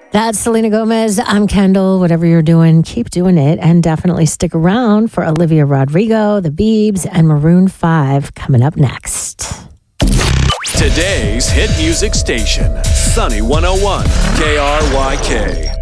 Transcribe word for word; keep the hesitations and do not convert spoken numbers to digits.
That's Selena Gomez. I'm Kendall. Whatever you're doing, keep doing it. And definitely stick around for Olivia Rodrigo, The Biebs, and Maroon five coming up next. Today's hit music station, Sunny one oh one K R Y K.